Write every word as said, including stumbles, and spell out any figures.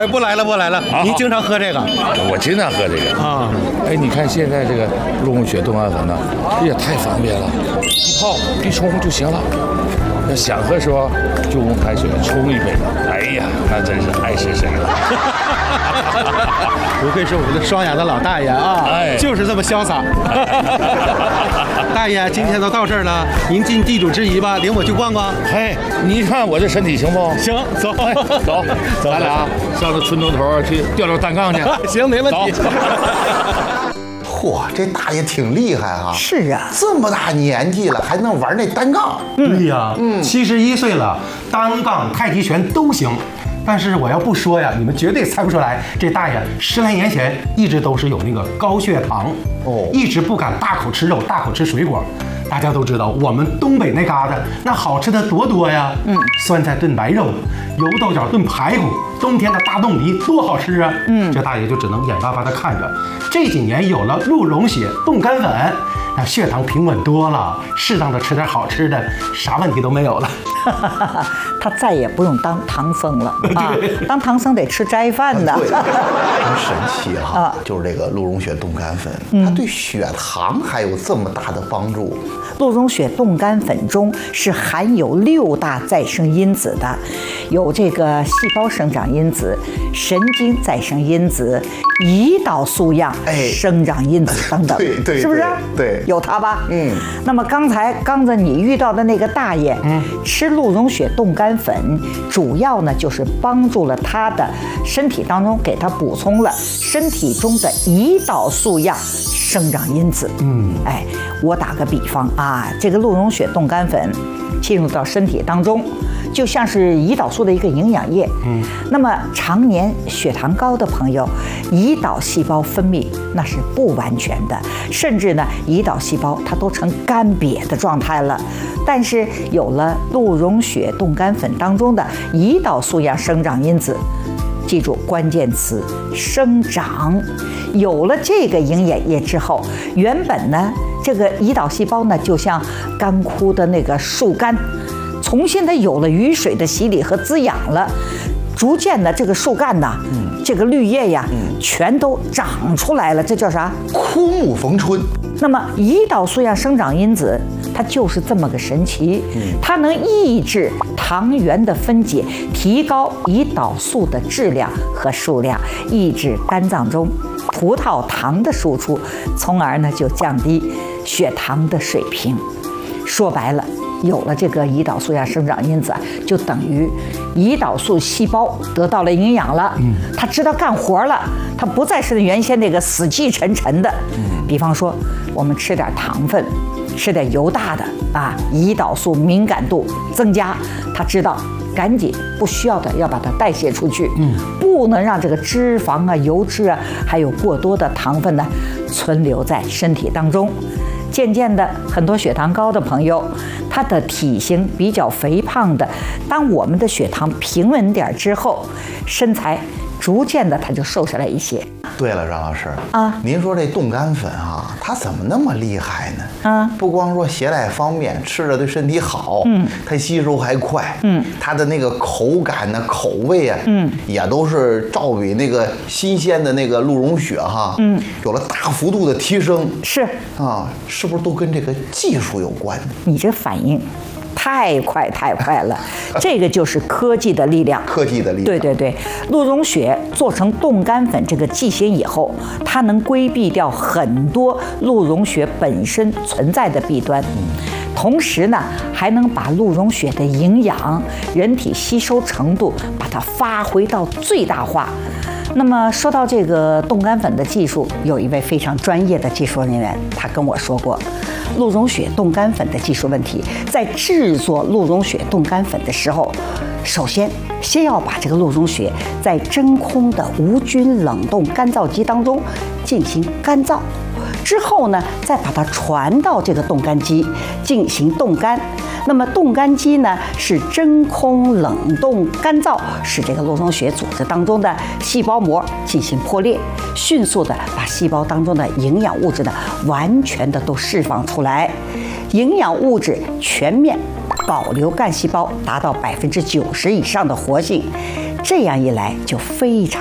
哎，不来了，不来了。您经常喝这个？ 我经常喝这个啊。哎，你看现在这个鹿茸血冻干粉呢，也太方便了，一泡一冲就行了。那想喝时候就用开水冲一杯，哎呀，那真是爱谁谁了。 不愧是我们的双雅的老大爷啊，哎，就是这么潇洒。大爷，今天都到这儿了，您尽地主之谊吧，领我去逛逛。 嘿，你看我这身体行不？ 行，走， 哎、走，走，咱俩上那村东头去吊吊单杠去。 行，没问题。 嚯，这大爷挺厉害啊！ 是啊， 这么大年纪了还能玩那单杠。 对呀，嗯，七十一岁了，单杠、太极拳都行。但是我要不说呀，你们绝对猜不出来，这大爷十来年前一直都是有那个高血糖哦，一直不敢大口吃肉、大口吃水果。大家都知道，我们东北那旮瘩那好吃的多多呀，嗯，酸菜炖白肉，油豆角炖排骨，冬天的大冻梨多好吃啊，嗯，这大爷就只能眼巴巴地看着。这几年有了鹿茸血冻干粉，那血糖平稳多了，适当的吃点好吃的，啥问题都没有了。 他再也不用当唐僧了啊！当唐僧得吃斋饭呢。 对，很神奇哈、啊！就是这个鹿茸血冻干粉，嗯、它对血糖还有这么大的帮助。 鹿茸血冻干粉中是含有六大再生因子的，有这个细胞生长因子、神经再生因子、胰岛素样生长因子等等， 对对， 是不是？ 对， 有它吧？ 嗯。 那么刚才刚子你遇到的那个大爷，嗯，吃鹿茸血冻干粉，主要呢就是帮助了他的身体当中给他补充了身体中的胰岛素样生长因子。嗯，哎，我打个比方啊，这个鹿茸血冻干粉进入到身体当中，就像是胰岛素的一个营养液。嗯，那么常年血糖高的朋友，胰岛细胞分泌那是不完全的，甚至呢，胰岛细胞它都成干瘪的状态了。但是有了鹿茸血冻干粉当中的胰岛素样生长因子，记住关键词生长。有了这个营养液之后，原本呢这个胰岛细胞呢就像干枯的那个树干，重新它有了雨水的洗礼和滋养了，逐渐的这个树干呐，嗯、这个绿叶呀，嗯、全都长出来了，这叫啥？ 枯木逢春。 那么胰岛素样生长因子，它就是这么个神奇，嗯、它能抑制糖原的分解，提高胰岛素的质量和数量，抑制肝脏中葡萄糖的输出，从而呢就降低血糖的水平。说白了，有了这个胰岛素样生长因子，就等于胰岛素细胞得到了营养了，嗯，它知道干活了，它不再是原先那个死气沉沉的。嗯，比方说我们吃点糖分，吃点油大的啊，胰岛素敏感度增加，它知道赶紧不需要的要把它代谢出去，嗯，不能让这个脂肪啊、油脂啊，还有过多的糖分呢存留在身体当中。渐渐的，很多血糖高的朋友，他的体型比较肥胖的，当我们的血糖平稳点之后，身材逐渐的他就瘦下来一些。 对了，张老师啊，您说这冻干粉啊，它怎么那么厉害呢？啊，不光说携带方便，吃着对身体好，嗯，它吸收还快，嗯，它的那个口感呢、口味啊，嗯，也都是照比那个新鲜的那个鹿茸血哈，嗯，有了大幅度的提升。 是啊，是不是都跟这个技术有关呢？ 你这反应太快太快了，这个就是科技的力量。 科技的力量。 对对对，鹿茸血做成冻干粉这个剂型以后，它能规避掉很多鹿茸血本身存在的弊端，同时呢，还能把鹿茸血的营养、人体吸收程度把它发挥到最大化。那么说到这个冻干粉的技术，有一位非常专业的技术人员，他跟我说过，鹿茸血冻干粉的技术问题，在制作鹿茸血冻干粉的时候，首先先要把这个鹿茸血在真空的无菌冷冻干燥机当中进行干燥，之后呢，再把它传到这个冻干机进行冻干。那么冻干机呢是真空冷冻干燥，使这个鹿茸血组织当中的细胞膜进行破裂，迅速的把细胞当中的营养物质呢完全的都释放出来，营养物质全面保留干细胞达到百分之九十以上的活性。 这样一来就非常